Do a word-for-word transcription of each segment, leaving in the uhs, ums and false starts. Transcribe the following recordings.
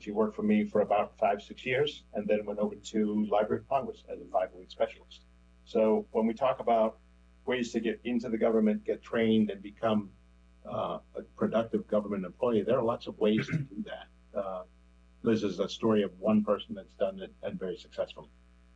She worked for me for about five, six years, and then went over to Library of Congress as a five oh eight specialist. So when we talk about ways to get into the government, get trained, and become uh, a productive government employee, there are lots of ways to do that. Uh, Liz is a story of one person that's done it and very successfully.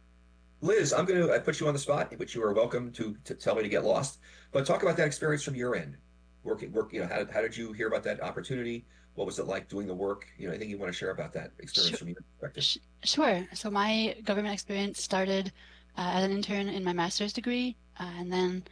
Liz, I'm going to put you on the spot, which you are welcome to, to tell me to get lost. But talk about that experience from your end. Working, work, you know, how, how did you hear about that opportunity? What was it like doing the work? You know, I think you want to share about that experience Sure. from your perspective. sh- Sure. So my government experience started uh, as an intern in my master's degree, uh, and then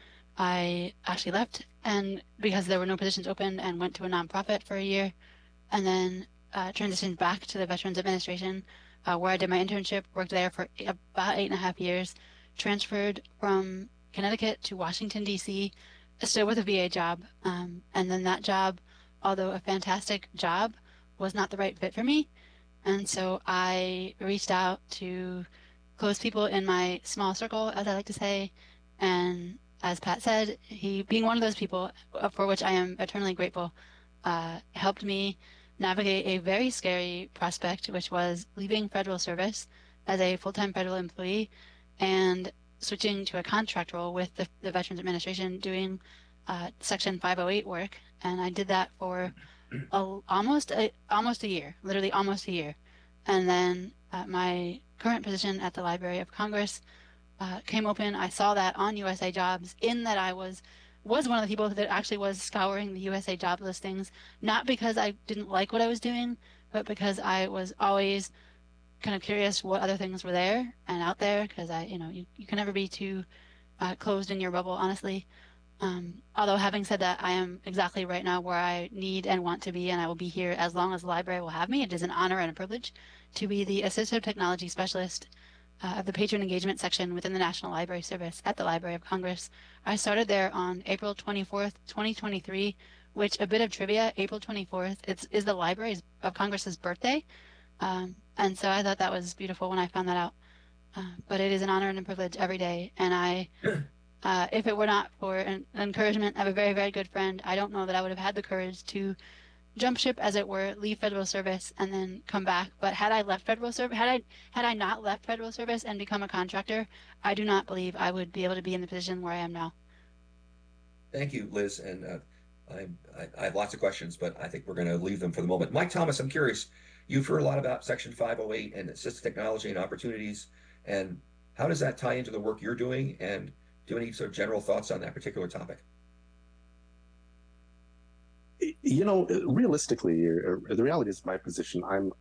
I actually left, and because there were no positions open, and went to a nonprofit for a year, and then uh, transitioned back to the Veterans Administration, uh, where I did my internship, worked there for about eight and a half years, transferred from Connecticut to Washington, D C, still with a V A job. Um, and then that job, although a fantastic job, was not the right fit for me. And so I reached out to close people in my small circle, as I like to say. And as Pat said, he, being one of those people uh, for which I am eternally grateful, uh, helped me navigate a very scary prospect, which was leaving federal service as a full-time federal employee and switching to a contract role with the, the Veterans Administration doing uh, Section five oh eight work. And I did that for a, almost a, almost a year, literally almost a year. And then uh, my current position at the Library of Congress uh, came open. I saw that on U S A Jobs, in that I was was one of the people that actually was scouring the U S A job listings, not because I didn't like what I was doing, but because I was always kind of curious what other things were there and out there, because I, you know, you, you can never be too uh, closed in your bubble, honestly. Um, although having said that, I am exactly right now where I need and want to be, and I will be here as long as the library will have me. It is an honor and a privilege to be the Assistive Technology Specialist uh, of the Patron Engagement section within the National Library Service at the Library of Congress. I started there on April twenty-fourth, twenty twenty-three, which, a bit of trivia, April twenty-fourth it's, is the Library of Congress's birthday. Um, and so I thought that was beautiful when I found that out. Uh, but it is an honor and a privilege every day, and I uh, if it were not for an encouragement of a very, very good friend, I don't know that I would have had the courage to jump ship, as it were, leave federal service and then come back. But had I left federal service, had I had I not left federal service and become a contractor, I do not believe I would be able to be in the position where I am now. Thank you, Liz. And uh, I, I, I have lots of questions, but I think we're going to leave them for the moment. Mike Thomas, I'm curious. You've heard a lot about Section five oh eight and assistive technology and opportunities. And how does that tie into the work you're doing? And do you have any sort of general thoughts on that particular topic? You know, realistically, the reality is my position, I'm,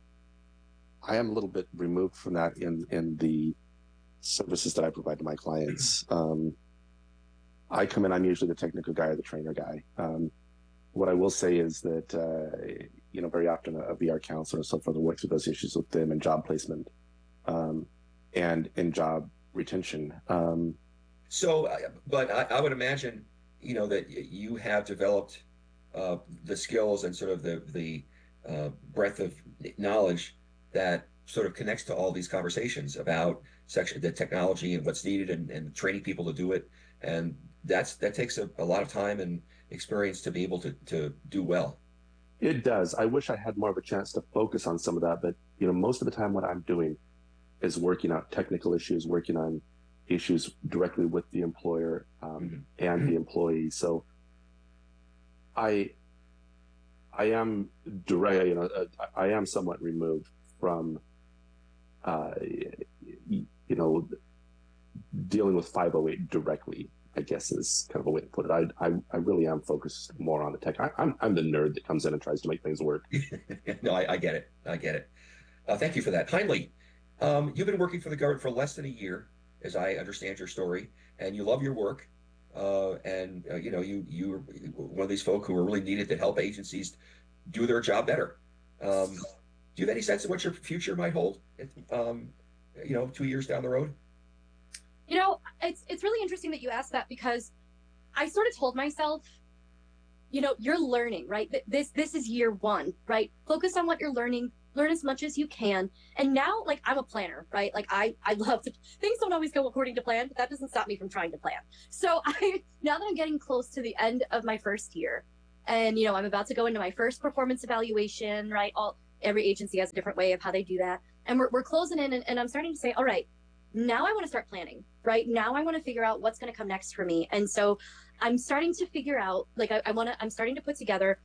I am a little bit removed from that in, in the services that I provide to my clients. Um, I come in, I'm usually the technical guy or the trainer guy. Um, what I will say is that, uh, you know, very often a, a V R counselor and so forth will work through those issues with them in job placement, um, and in job retention. Um, so, but I, I would imagine, you know, that you have developed uh, the skills and sort of the, the uh, breadth of knowledge that sort of connects to all these conversations about section, the technology and what's needed, and, and training people to do it. And that's, that takes a, a lot of time and experience to be able to, to do well. It does. I wish I had more of a chance to focus on some of that, but, you know, most of the time what I'm doing is working out technical issues, working on issues directly with the employer, um, mm-hmm. and mm-hmm. the employee. So I, I am direct, you know, I am somewhat removed from, uh, you know, dealing with five oh eight directly, I guess is kind of a way to put it. I, I, I really am focused more on the tech. I, I'm, I'm the nerd that comes in and tries to make things work. No, I, I get it. I get it. Uh, thank you for that. Heinle, um, you've been working for the government for less than a year, as I understand your story, and you love your work. Uh, and, uh, you know, you, you're one of these folk who are really needed to help agencies do their job better. Um, do you have any sense of what your future might hold, um, you know, two years down the road? You know, it's it's really interesting that you asked that, because I sort of told myself, you know, you're learning, right? This this is year one, right? Focus on what you're learning, learn as much as you can. And now, like, I'm a planner, right? Like, I, I love to, things don't always go according to plan, but that doesn't stop me from trying to plan. So I, now that I'm getting close to the end of my first year, and, you know, I'm about to go into my first performance evaluation, right? All every agency has a different way of how they do that. And we're, we're closing in, and, and I'm starting to say, all right, now I want to start planning, right? Now I want to figure out what's going to come next for me. And so I'm starting to figure out, like, I, I want to, I'm starting to put together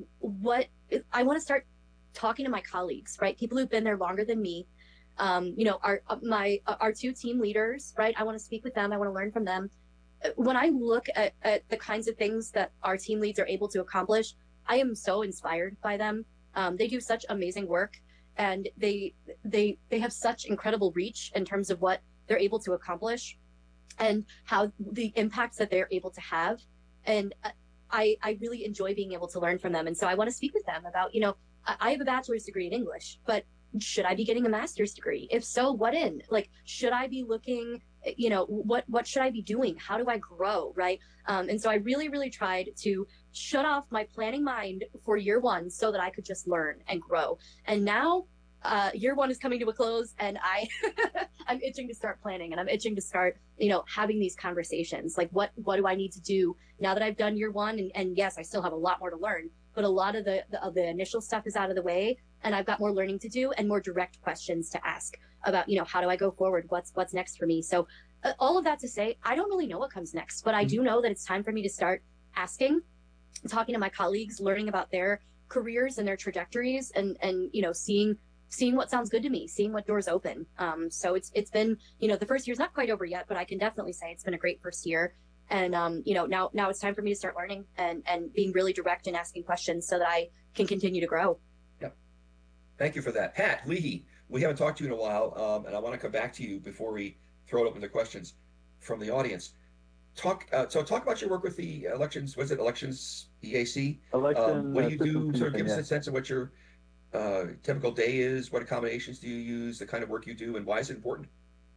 what I want to start talking to my colleagues, right? People who've been there longer than me. Um, you know, our, my, our two team leaders, right? I want to speak with them. I want to learn from them. When I look at, at the kinds of things that our team leads are able to accomplish, I am so inspired by them. Um, they do such amazing work, and they they they have such incredible reach in terms of what they're able to accomplish and how the impacts that they're able to have. And I, I really enjoy being able to learn from them. And so I want to speak with them about, you know, I have a bachelor's degree in English, but should I be getting a master's degree? If so, what in? Like, should I be looking, you know, what what should I be doing? How do I grow, right? Um, and so I really, really tried to shut off my planning mind for year one so that I could just learn and grow. And now uh, year one is coming to a close, and I I'm itching to start planning, and I'm itching to start, you know, having these conversations. Like, what what do I need to do now that I've done year one? And, and yes, I still have a lot more to learn, but a lot of the, the of the initial stuff is out of the way, and I've got more learning to do and more direct questions to ask about, you know, how do I go forward? What's what's next for me? So uh, all of that to say, I don't really know what comes next, but I do know that it's time for me to start asking, talking to my colleagues, learning about their careers and their trajectories, and and you know, seeing seeing what sounds good to me, seeing what doors open. Um, so it's it's been, you know, the first year's not quite over yet, but I can definitely say it's been a great first year. And um, you know, now now it's time for me to start learning and and being really direct and asking questions so that I can continue to grow. Yep. Thank you for that. Pat Leahy, we haven't talked to you in a while, um, and I want to come back to you before we throw it open to questions from the audience. Talk uh, so talk about your work with the elections. Was it elections E A C? Election. Um, what do you uh, do? Sort of give yeah. us a sense of what your uh, typical day is. What accommodations do you use? The kind of work you do, and why is it important?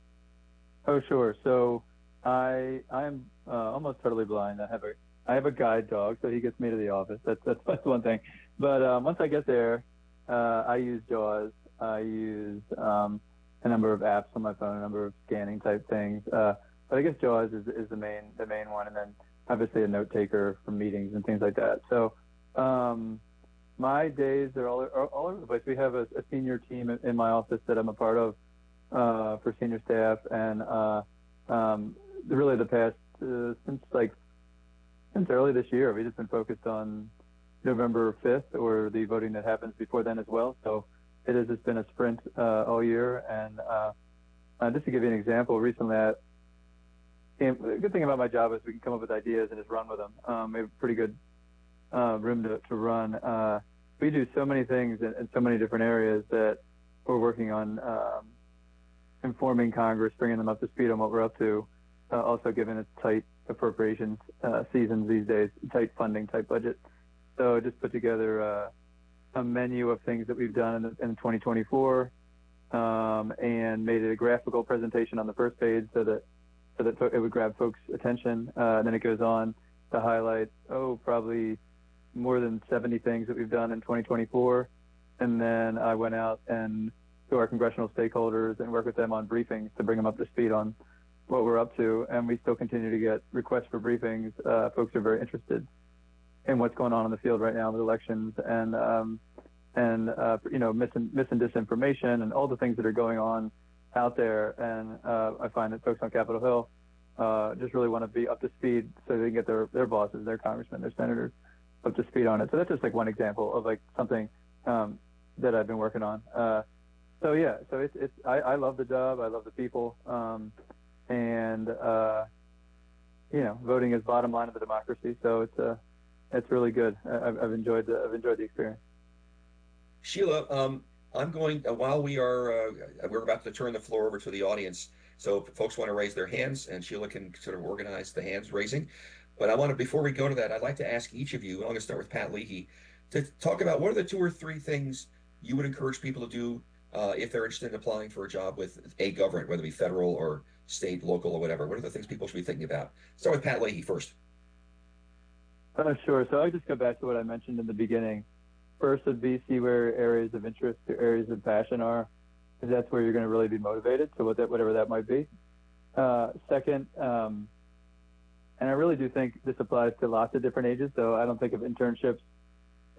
Oh, sure. So I I'm uh, almost totally blind. I have a I have a guide dog, so he gets me to the office. That's that's, that's one thing. But um, once I get there, uh, I use JAWS. I use um, a number of apps on my phone, a number of scanning type things. Uh, but I guess JAWS is is the main the main one, and then obviously a note taker for meetings and things like that. So um, my days are all are all over the place. We have a, a senior team in, in my office that I'm a part of uh, for senior staff, and uh, um, really the past uh, since like since early this year, we've just been focused on November fifth, or the voting that happens before then as well. So it has just been a sprint uh, all year. And uh, uh, just to give you an example, recently, I, the good thing about my job is we can come up with ideas and just run with them. Um, we have a pretty good uh, room to, to run. Uh, we do so many things in, in so many different areas that we're working on um, informing Congress, bringing them up to speed on what we're up to. Uh, also, given its tight appropriations uh, seasons these days, tight funding, tight budget. So just put together uh, a menu of things that we've done in, the, in twenty twenty-four, um, and made it a graphical presentation on the first page so that so that it would grab folks' attention. Uh, and then it goes on to highlight, oh, probably more than seventy things that we've done in twenty twenty-four. And then I went out and to our congressional stakeholders and work with them on briefings to bring them up to speed on what we're up to. And we still continue to get requests for briefings. Uh, folks are very interested in what's going on in the field right now with elections and, um, and uh, you know, mis- mis- and disinformation and all the things that are going on out there. And uh, I find that folks on Capitol Hill uh, just really want to be up to speed so they can get their, their bosses, their congressmen, their senators up to speed on it. So that's just like one example of like something um, that I've been working on. Uh, so yeah, so it's, it's I, I love the job. I love the people. Um, and, uh, you know, voting is bottom line of the democracy. So it's uh, it's really good. I've, I've enjoyed the I've enjoyed the experience. Sheila, um, I'm going, uh, while we are, uh, we're about to turn the floor over to the audience. So if folks want to raise their hands, and Sheila can sort of organize the hands raising. But I want to, before we go to that, I'd like to ask each of you, I'm going to start with Pat Leahy, to talk about what are the two or three things you would encourage people to do uh, if they're interested in applying for a job with a government, whether it be federal or state, local, or whatever. What are the things people should be thinking about? Start with Pat Leahy first. Uh, sure. So I just go back to what I mentioned in the beginning. First would be see where areas of interest or areas of passion are, because that's where you're going to really be motivated. So what that, whatever that might be. Uh, second, um, and I really do think this applies to lots of different ages. So I don't think of internships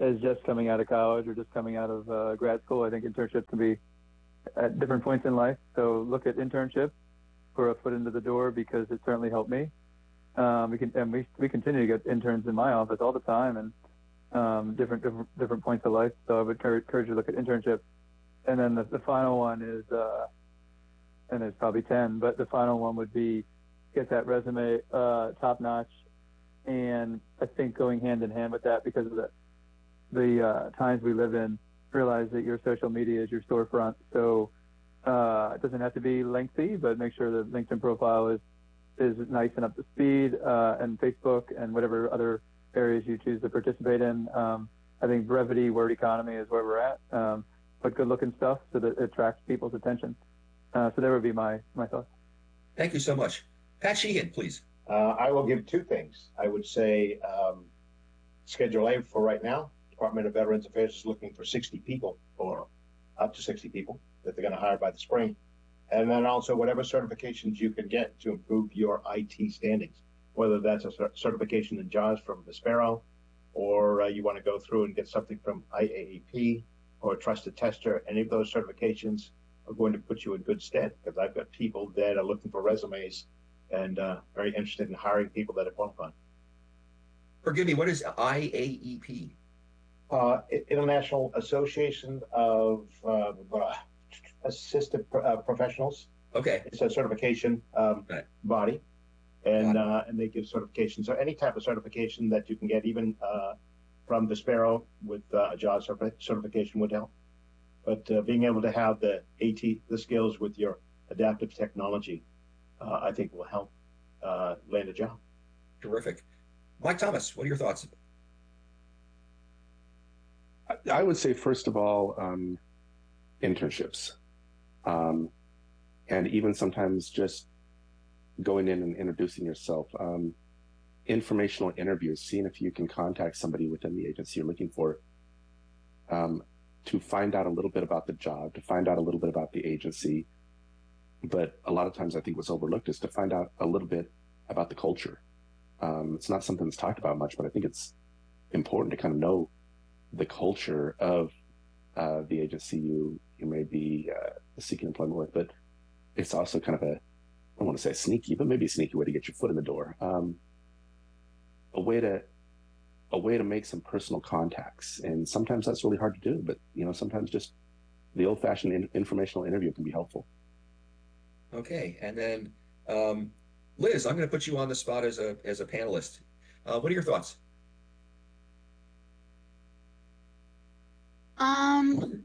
as just coming out of college or just coming out of uh, grad school. I think internships can be at different points in life. So look at internships for a foot into the door, because it certainly helped me. Um, we can and we we continue to get interns in my office all the time, and um, different, different different points of life. So I would encourage encourage you to look at internships. And then the, the final one is, uh, and there's probably ten, but the final one would be get that resume uh, top notch. And I think going hand in hand with that, because of the the uh, times we live in, realize that your social media is your storefront. So uh, it doesn't have to be lengthy, but make sure the LinkedIn profile is is nice and up to speed, uh, and Facebook and whatever other areas you choose to participate in. Um, I think brevity, word economy is where we're at, um, but good looking stuff so that it attracts people's attention. Uh, so there would be my, my thoughts. Thank you so much. Pat Sheehan, please. Uh, I will give two things. I would say um, Schedule A for right now. Department of Veterans Affairs is looking for sixty people, or up to sixty people that they're going to hire by the spring. And then also whatever certifications you can get to improve your I T standings, whether that's a certification in JAWS from Vispero, or uh, you want to go through and get something from I A A P or a trusted tester. Any of those certifications are going to put you in good stead, because I've got people that are looking for resumes and uh, very interested in hiring people that are qualified. Forgive me, what is I A E P? Uh, International Association of uh, Assistant uh, Professionals. Okay. It's a certification um, Right. body, and uh, and they give certifications. So any type of certification that you can get, even uh, from Vispero with uh, a JAWS certification would help. But uh, being able to have the AT, the skills with your adaptive technology, uh, I think will help uh, land a job. Terrific. Mike Thomas, what are your thoughts? I would say, first of all, um, internships. Um, and even sometimes just going in and introducing yourself. Um, informational interviews, seeing if you can contact somebody within the agency you're looking for, um, to find out a little bit about the job, to find out a little bit about the agency. But a lot of times I think what's overlooked is to find out a little bit about the culture. Um, it's not something that's talked about much, but I think it's important to kind of know the culture of uh, the agency you you may be uh, seeking employment with. But it's also kind of a, I don't want to say sneaky, but maybe a sneaky way to get your foot in the door. Um, a way to a way to make some personal contacts, and sometimes that's really hard to do. But you know, sometimes just the old-fashioned in, informational interview can be helpful. Okay, and then um, Liz, I'm going to put you on the spot as a as a panelist. Uh, what are your thoughts? Um,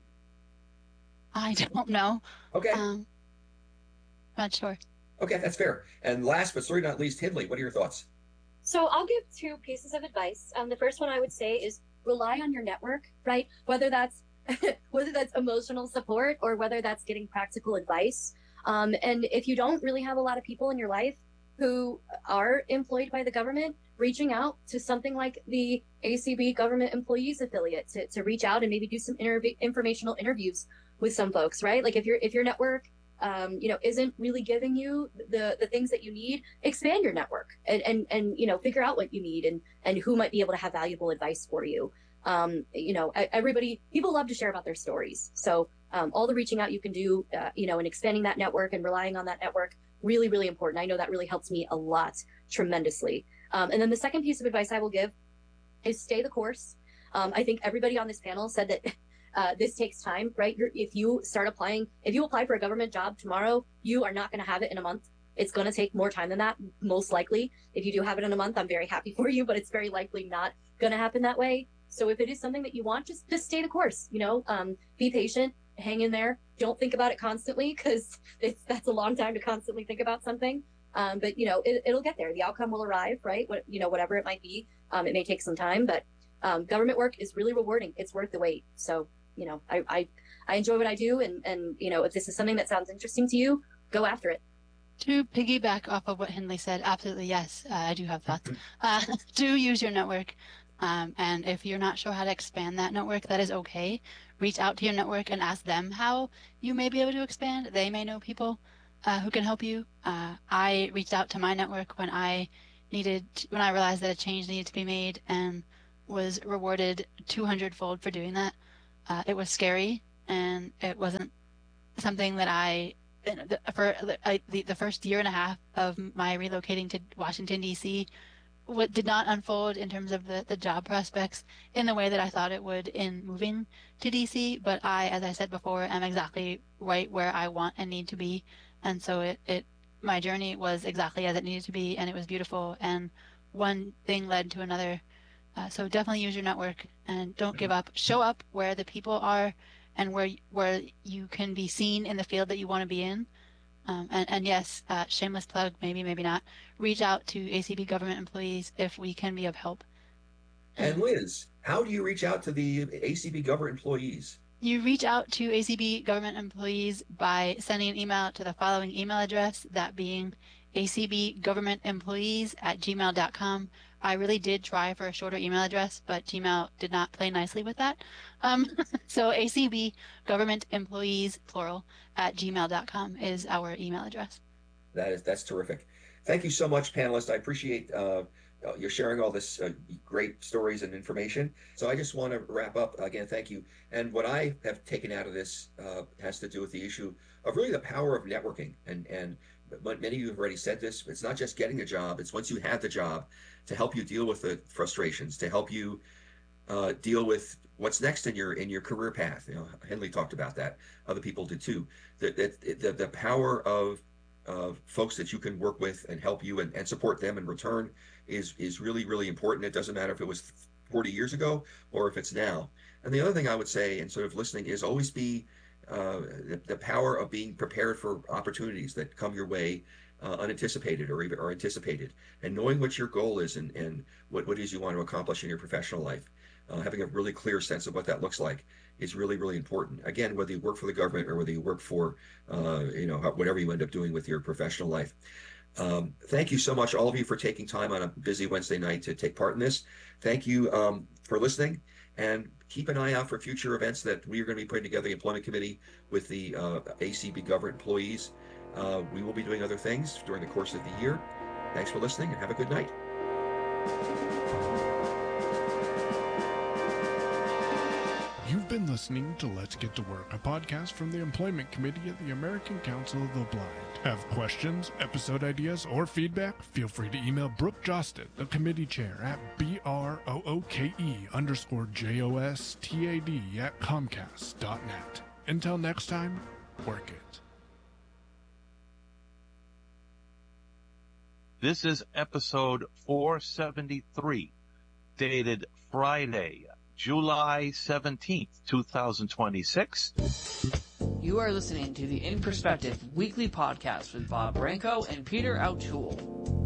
I don't know. Okay, Um, not sure. okay, that's fair. And last but certainly not least, Hindley, what are your thoughts? So I'll give two pieces of advice. Um, the first one I would say is rely on your network, right? Whether that's whether that's emotional support or whether that's getting practical advice. Um, and if you don't really have a lot of people in your life who are employed by the government, reaching out to something like the A C B Government Employees Affiliate to, to reach out and maybe do some interv- informational interviews with some folks, right? Like if your if your network, um, you know, isn't really giving you the the things that you need, expand your network and and and you know figure out what you need and and who might be able to have valuable advice for you. Um, you know, everybody, people love to share about their stories. So um, all the reaching out you can do, uh, you know, and expanding that network and relying on that network, really, really important. I know that really helps me a lot, tremendously. Um, and then the second piece of advice I will give is stay the course. Um, I think everybody on this panel said that uh, this takes time, right? You're, if you start applying, if you apply for a government job tomorrow, you are not going to have it in a month. It's going to take more time than that, most likely. If you do have it in a month, I'm very happy for you, but it's very likely not going to happen that way. So if it is something that you want, just just stay the course, you know, um, be patient, hang in there. Don't think about it constantly, because it's that's a long time to constantly think about something. Um, but, you know, it, it'll get there. The outcome will arrive, right? What, you know, whatever it might be. Um, it may take some time, but um, government work is really rewarding. It's worth the wait. So, you know, I, I, I enjoy what I do. And, and, you know, if this is something that sounds interesting to you, go after it. To piggyback off of what Hindley said, absolutely yes, uh, I do have thoughts. Uh, do use your network. Um, and if you're not sure how to expand that network, that is okay. Reach out to your network and ask them how you may be able to expand. They may know people uh, who can help you. Uh, I reached out to my network when I needed, when I realized that a change needed to be made, and was rewarded two hundred fold for doing that. Uh, it was scary, and it wasn't something that I, for I, the, the first year and a half of my relocating to Washington, D C, what did not unfold in terms of the, the job prospects in the way that I thought it would in moving to D C. But I, as I said before, am exactly right where I want and need to be. And so it, it my journey was exactly as it needed to be, and it was beautiful. And one thing led to another. Uh, so definitely use your network and don't give up. Show up where the people are and where where you can be seen in the field that you want to be in. Um, and, and yes, uh, shameless plug, maybe, maybe not. Reach out to A C B government employees if we can be of help. And Liz, how do you reach out to the A C B government employees? You reach out to A C B government employees by sending an email to the following email address, that being A C B government employees at gmail dot com. I really did try for a shorter email address, but Gmail did not play nicely with that. Um, so A C B government employees, plural, at gmail dot com is our email address. That is, that's terrific. Thank you so much, panelists. I appreciate uh, you're sharing all this uh, great stories and information. So I just want to wrap up again. Thank you. And what I have taken out of this uh, has to do with the issue of really the power of networking. And and many of you have already said this. It's not just getting a job. It's once you have the job, to help you deal with the frustrations, to help you uh, deal with what's next in your in your career path. You know, Henley talked about that. Other people did too. The the the, the power of of folks that you can work with and help you and, and support them in return is is really, really important. It doesn't matter if it was forty years ago or if it's now. And the other thing I would say, and sort of listening, is always be uh, the, the power of being prepared for opportunities that come your way, uh, unanticipated or even or anticipated, and knowing what your goal is and, and what, what it is you want to accomplish in your professional life. Uh, having a really clear sense of what that looks like is really, really important. Again, whether you work for the government or whether you work for, uh, you know, whatever you end up doing with your professional life. Um, thank you so much, all of you, for taking time on a busy Wednesday night to take part in this. Thank you um, for listening, and keep an eye out for future events that we are going to be putting together, the Employment Committee with the uh, A C B government employees. Uh, we will be doing other things during the course of the year. Thanks for listening, and have a good night. You've been listening to Let's Get to Work, a podcast from the Employment Committee of the American Council of the Blind. Have questions, episode ideas, or feedback? Feel free to email Brooke Jostad, the committee chair, at B-R-O-O-K-E underscore J-O-S-T-A-D at Comcast dot net. Until next time, work it. This is episode four seventy-three, dated Friday, July seventeenth, two thousand twenty-six. You are listening to the In Perspective weekly podcast with Bob Branco and Peter O'Toole.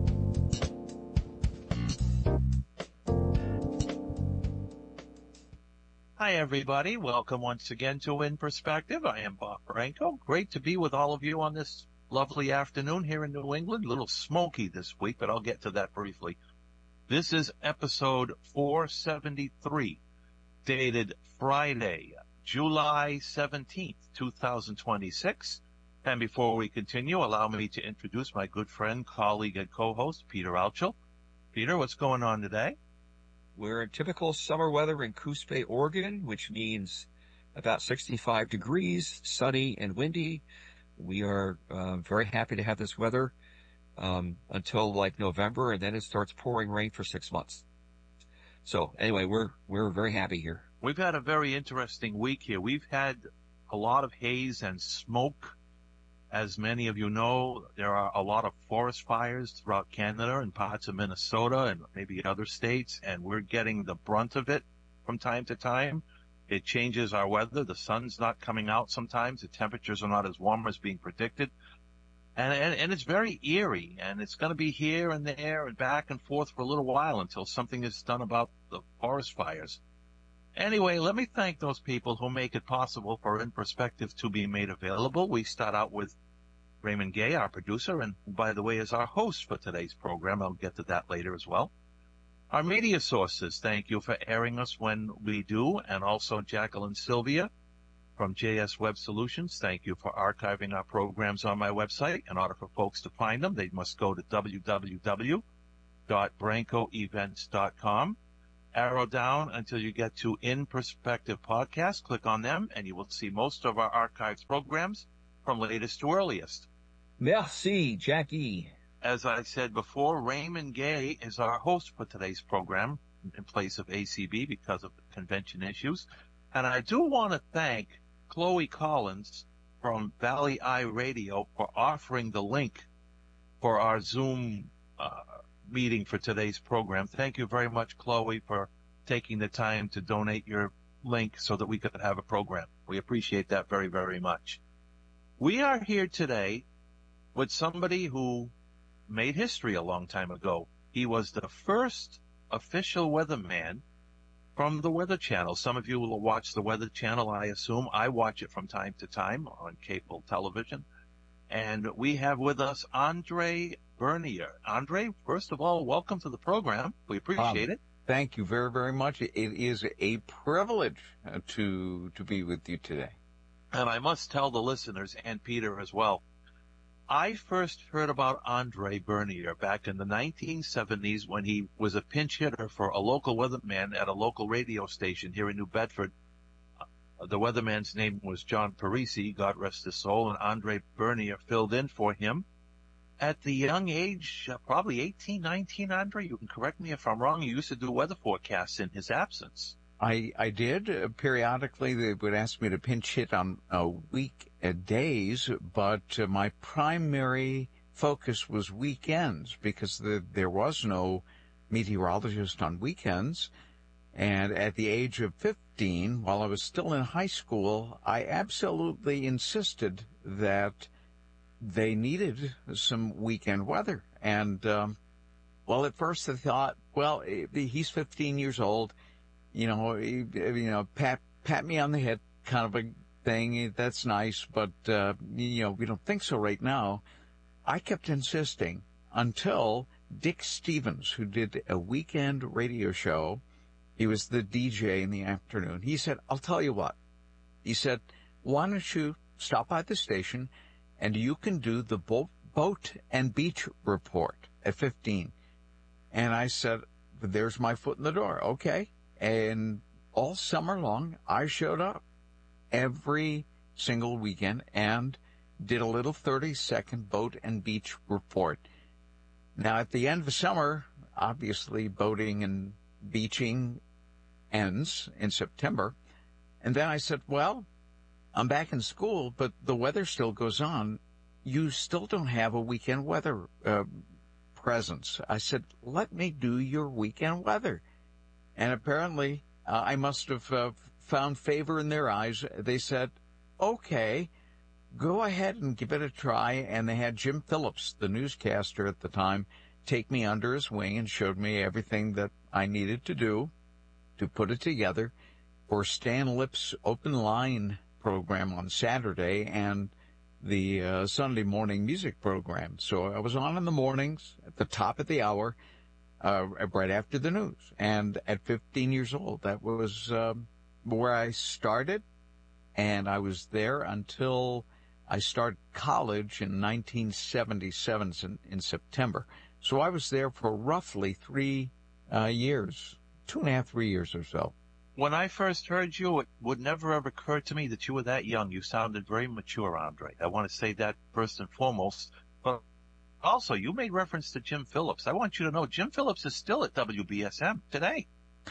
Hi, everybody. Welcome once again to In Perspective. I am Bob Branco. Great to be with all of you on this lovely afternoon here in New England. A little smoky this week, but I'll get to that briefly. This is episode four seventy-three, dated Friday, July seventeenth, two thousand twenty-six. And before we continue, allow me to introduce my good friend, colleague, and co-host, Peter Altschul. Peter, what's going on today? We're in typical summer weather in Coos Bay, Oregon, which means about sixty-five degrees, sunny and windy. We are uh, very happy to have this weather um, until like November, and then it starts pouring rain for six months. So anyway, we're we're very happy here. We've had a very interesting week here. We've had a lot of haze and smoke. As many of you know, there are a lot of forest fires throughout Canada and parts of Minnesota and maybe other states, and we're getting the brunt of it from time to time. It changes our weather. The sun's not coming out sometimes. The temperatures are not as warm as being predicted. And, and, and it's very eerie, and it's going to be here and there and back and forth for a little while until something is done about the forest fires. Anyway, let me thank those people who make it possible for In Perspective to be made available. We start out with Raymond Gay, our producer, and who, by the way, is our host for today's program. I'll get to that later as well. Our media sources, thank you for airing us when we do, and also Jacqueline Sylvia from J S Web Solutions. Thank you for archiving our programs on my website. In order for folks to find them, they must go to w w w dot branco events dot com. arrow down until you get to In Perspective Podcast. Click on them, and you will see most of our archives programs from latest to earliest. Merci, Jackie. As I said before, Raymond Gay is our host for today's program in place of A C B because of the convention issues. And I do want to thank Chloe Collins from Valley Eye Radio for offering the link for our Zoom uh, meeting for today's program. Thank you very much, Chloe, for taking the time to donate your link so that we could have a program. We appreciate that very, very much. We are here today with somebody who made history a long time ago. He was the first official weatherman from the Weather Channel. Some of you will watch the Weather Channel, I assume. I watch it from time to time on cable television. And we have with us Andre Bernier. Andre, first of all, welcome to the program. We appreciate um, it. Thank you very, very much. It is a privilege uh, to to be with you today. And I must tell the listeners, and Peter as well, I first heard about Andre Bernier back in the nineteen seventies when he was a pinch hitter for a local weatherman at a local radio station here in New Bedford. Uh, the weatherman's name was John Parisi, God rest his soul, and Andre Bernier filled in for him. At the young age, uh, probably eighteen, nineteen, Andre, you can correct me if I'm wrong, you used to do weather forecasts in his absence. I, I did. Uh, periodically, they would ask me to pinch hit on uh, weekdays, but uh, my primary focus was weekends because the, there was no meteorologist on weekends. And at the age of fifteen, while I was still in high school, I absolutely insisted that they needed some weekend weather. And, um, well, at first I thought, well, he's fifteen years old. You know, you know, pat pat me on the head kind of a thing. That's nice, but, uh, you know, we don't think so right now. I kept insisting until Dick Stevens, who did a weekend radio show, he was the D J in the afternoon. He said, I'll tell you what. He said, why don't you stop by the station and you can do the boat, boat and beach report at fifteen. And I said, there's my foot in the door. Okay. And all summer long, I showed up every single weekend and did a little thirty-second boat and beach report. Now, at the end of summer, obviously, boating and beaching ends in September. And then I said, well, I'm back in school, but the weather still goes on. You still don't have a weekend weather uh, presence. I said, let me do your weekend weather. And apparently, uh, I must have uh, found favor in their eyes. They said, okay, go ahead and give it a try. And they had Jim Phillips, the newscaster at the time, take me under his wing and showed me everything that I needed to do to put it together for Stan Lip's open line program on Saturday and the uh, Sunday morning music program. So I was on in the mornings at the top of the hour, uh, right after the news. And at fifteen years old, that was um, where I started. And I was there until I started college in nineteen seventy-seven in, in September. So I was there for roughly three uh, years, two and a half, three years or so. When I first heard you, it would never have occurred to me that you were that young. You sounded very mature, Andre. I want to say that first and foremost. But also, you made reference to Jim Phillips. I want you to know Jim Phillips is still at W B S M today.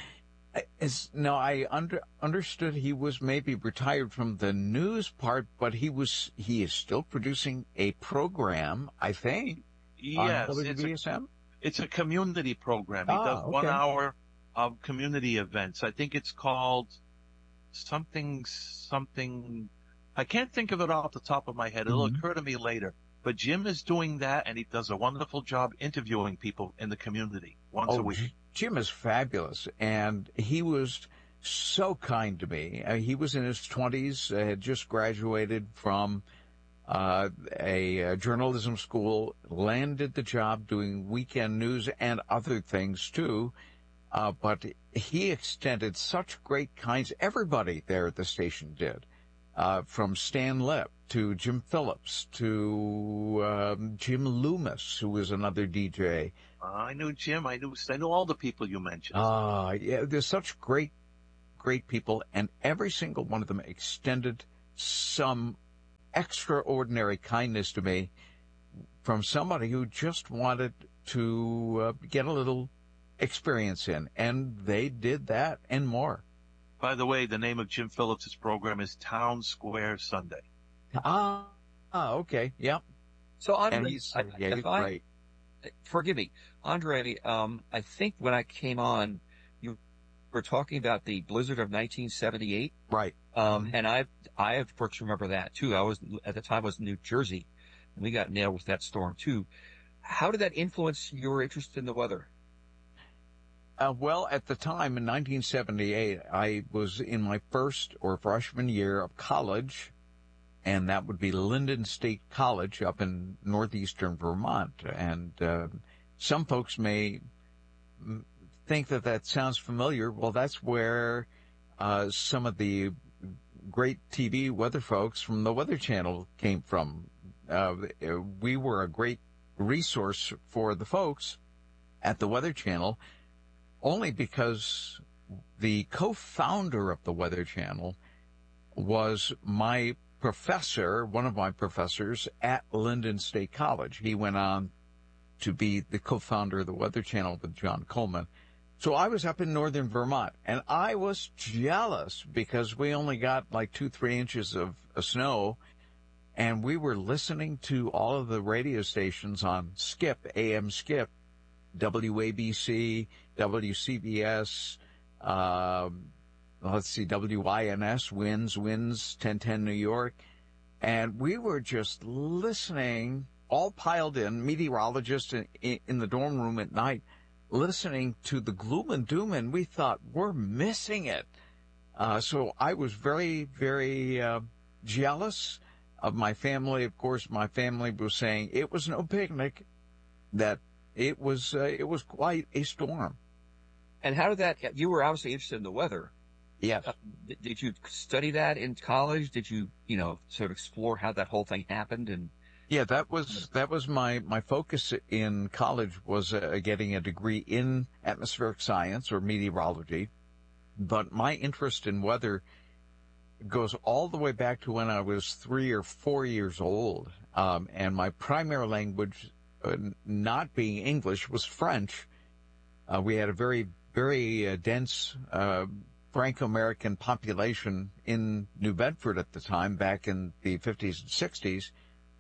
As, no, I under, understood he was maybe retired from the news part, but he was he is still producing a program, I think, yes, on W B S M? It's a, it's a community program. He oh, does okay. one hour of community events. I think it's called something, something, I can't think of it off the top of my head. It'll mm-hmm. occur to me later. But Jim is doing that, and he does a wonderful job interviewing people in the community once oh, a week. Jim is fabulous, and he was so kind to me. Uh, he was in his twenties, uh, had just graduated from uh, a, a journalism school, landed the job doing weekend news and other things, too. Uh, but he extended such great kinds. Everybody there at the station did, uh, from Stan Lip to Jim Phillips to um, Jim Loomis, who was another D J. I knew Jim. I knew I knew all the people you mentioned. Uh, yeah, there's such great, great people, and every single one of them extended some extraordinary kindness to me from somebody who just wanted to uh, get a little experience in, and they did that and more. By the way, the name of Jim Phillips' program is Town Square Sunday. Ah, ah okay, yep. So And Andre, he's, I, yeah, he's if I, great. forgive me, Andre. Um, I think when I came on, you were talking about the blizzard of nineteen seventy-eight, Right. um, and I, I of course remember that too. I was at the time I was in New Jersey, and we got nailed with that storm too. How did that influence your interest in the weather? Uh, well, at the time in nineteen seventy-eight, I was in my first or freshman year of college, and that would be Linden State College up in northeastern Vermont. And uh, some folks may think that that sounds familiar. Well, that's where uh, some of the great T V weather folks from the Weather Channel came from. Uh, we were a great resource for the folks at the Weather Channel, only because the co-founder of the Weather Channel was my professor, one of my professors at Linden State College. He went on to be the co-founder of the Weather Channel with John Coleman. So I was up in northern Vermont, and I was jealous because we only got like two, three inches of, of snow, and we were listening to all of the radio stations on Skip, A M Skip, W A B C, W C B S, um, let's see, W I N S, Winds, Winds, ten ten New York. And we were just listening, all piled in, meteorologists in, in the dorm room at night, listening to the gloom and doom, and we thought, we're missing it. Uh, so I was very, very uh, jealous of my family. Of course, my family was saying it was no picnic, that it was uh, it was quite a storm. And how did that? You were obviously interested in the weather. Yes. Uh, did you study that in college? Did you, you know, sort of explore how that whole thing happened? And yeah, that was that was my my focus in college, was uh, getting a degree in atmospheric science or meteorology. But my interest in weather goes all the way back to when I was three or four years old, um, and my primary language, uh, not being English, was French. Uh, we had a very very uh, dense Uh, Franco-American population in New Bedford at the time, back in the fifties and sixties.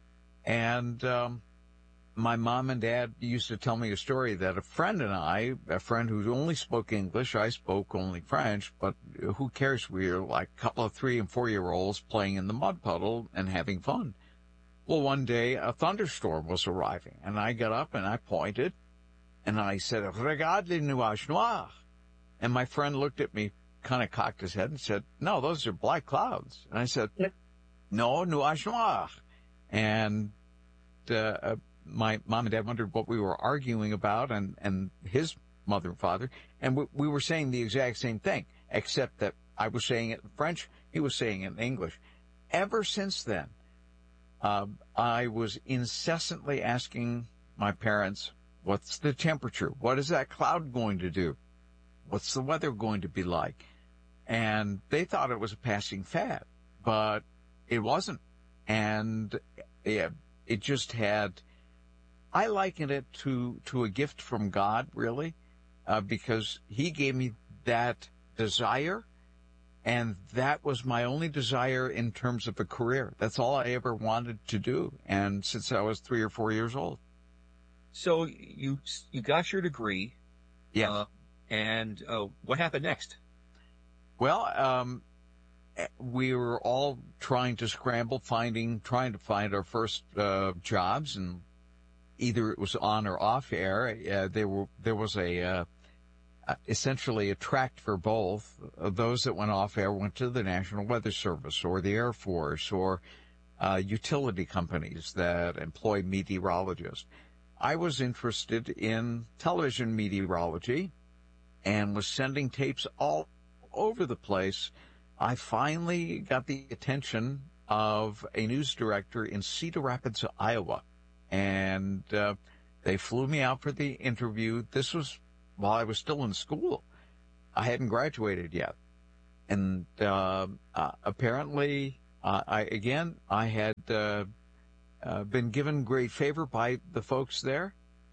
And um, my mom and dad used to tell me a story that a friend and I, a friend who only spoke English, I spoke only French, but who cares? We were like a couple of three and four-year-olds playing in the mud puddle and having fun. Well, one day a thunderstorm was arriving, and I got up and I pointed, and I said, "Regarde les nuages noirs." And my friend looked at me, kind of cocked his head and said, "No, those are black clouds." And I said, "No, nuages noirs." And uh, my mom and dad wondered what we were arguing about, and, and his mother and father. And we, we were saying the exact same thing, except that I was saying it in French, he was saying it in English. Ever since then, uh, I was incessantly asking my parents, what's the temperature? What is that cloud going to do? What's the weather going to be like? And they thought it was a passing fad, but it wasn't. And yeah, it just had, I liken it to, to a gift from God, really, uh, because he gave me that desire, and that was my only desire in terms of a career. That's all I ever wanted to do, and since I was three or four years old. so you you got your degree. Yeah. Uh, and uh, what happened next? Well, um, we were all trying to scramble, finding, trying to find our first uh, jobs, and either it was on or off air. Uh, there were there was a uh, essentially a tract for both. Uh, those that went off air went to the National Weather Service or the Air Force or uh, utility companies that employ meteorologists. I was interested in television meteorology and was sending tapes all over the place. I finally got the attention of a news director in Cedar Rapids, Iowa. And uh, They flew me out for the interview. This was while I was still in school. I hadn't graduated yet. And uh, uh, apparently, uh, I again, I had uh, uh, been given great favor by the folks there,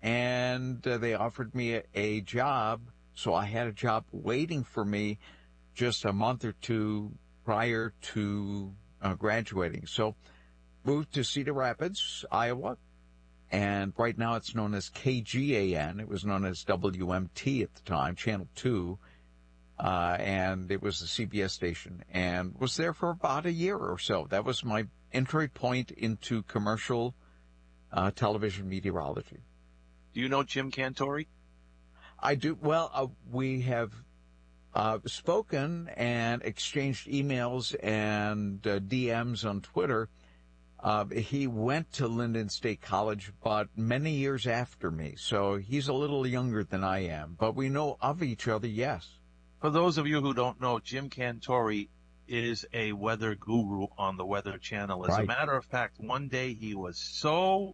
and uh, they offered me a, a job. So I had a job waiting for me just a month or two prior to uh, graduating. So moved to Cedar Rapids, Iowa, and right now it's known as K G A N. It was known as W M T at the time, Channel two, uh, and it was the C B S station, and was there for about a year or so. That was my entry point into commercial uh, television meteorology. Do you know Jim Cantori? I do. Well, uh, we have uh, spoken and exchanged emails and uh, D Ms on Twitter. Uh, he went to Linden State College, but many years after me, so he's a little younger than I am. But we know of each other, yes. For those of you who don't know, Jim Cantori is a weather guru on the Weather Channel. As Right. a matter of fact, one day he was so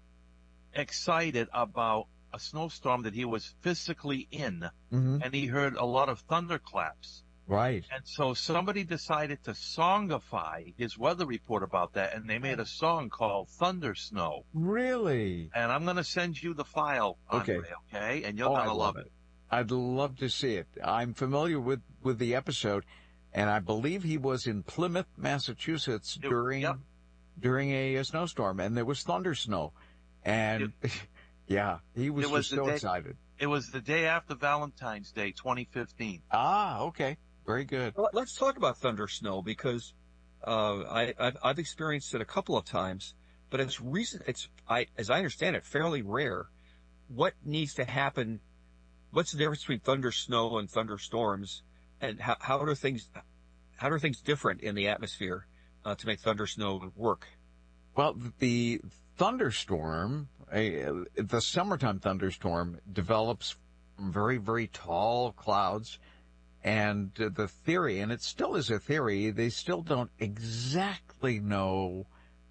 excited about a snowstorm that he was physically in, Mm-hmm. and he heard a lot of thunderclaps. Right. And so somebody decided to songify his weather report about that, and they made a song called Thunder Snow. Really? And I'm going to send you the file, Okay. Andre, okay? And you're Oh, going I to love it. I'd love to see it. I'm familiar with, with the episode, and I believe he was in Plymouth, Massachusetts It- during yep. during a, a snowstorm, and there was thunder snow. And, yeah, he was, It was just the so day- excited. It was the day after Valentine's Day, twenty fifteen. Ah, okay. Very good. Well, let's talk about thunder snow because uh, I, I've, I've experienced it a couple of times, but it's recent. It's I, as I understand it, fairly rare. What needs to happen? What's the difference between thunder snow and thunderstorms, and how, how are things how are things different in the atmosphere uh, to make thunder snow work? Well, the thunderstorm, a, the summertime thunderstorm, develops from very, very tall clouds. And uh, the theory, and it still is a theory, they still don't exactly know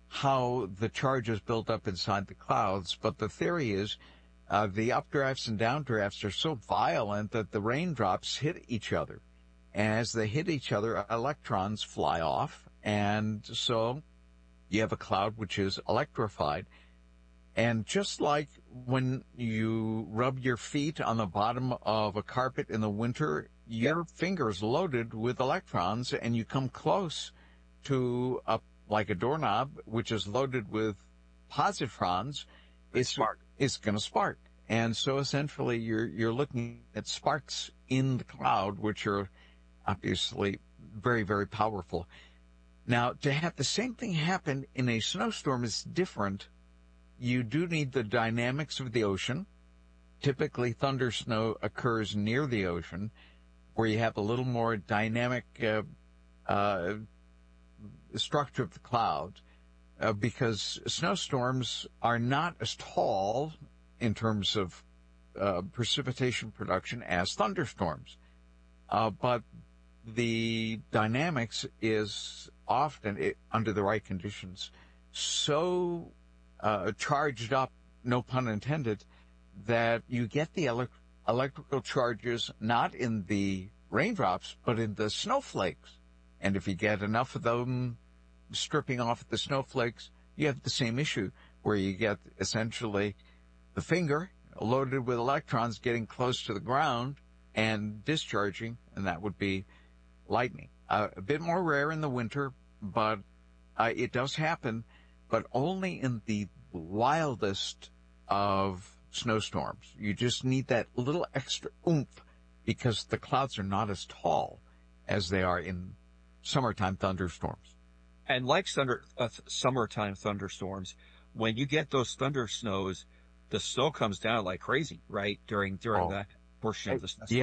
how the charges build up inside the clouds. But the theory is uh, the updrafts and downdrafts are so violent that the raindrops hit each other. And as they hit each other, electrons fly off. And so you have a cloud which is electrified. And just like when you rub your feet on the bottom of a carpet in the winter, your finger's loaded with electrons, and you come close to a like a doorknob, which is loaded with positrons, it's spark. It's going to spark. And so essentially, you're you're looking at sparks in the cloud, which are obviously very, very powerful. Now, to have the same thing happen in a snowstorm is different. You do need the dynamics of the ocean. Typically, thunder snow occurs near the ocean, where you have a little more dynamic uh, uh, structure of the cloud, uh, because snowstorms are not as tall in terms of uh, precipitation production as thunderstorms. Uh, but the dynamics is often, it, under the right conditions, so uh, charged up, no pun intended, that you get the elec electrical charges not in the raindrops, but in the snowflakes. And if you get enough of them stripping off the snowflakes, you have the same issue where you get essentially the finger loaded with electrons getting close to the ground and discharging, and that would be lightning. Uh, a bit more rare in the winter, but uh, it does happen, but only in the wildest of snowstorms. You just need that little extra oomph because the clouds are not as tall as they are in summertime thunderstorms. And like thunder, uh, summertime thunderstorms, when you get those thunder snows, the snow comes down like crazy, right? During during Oh. that portion of the snow. Yeah.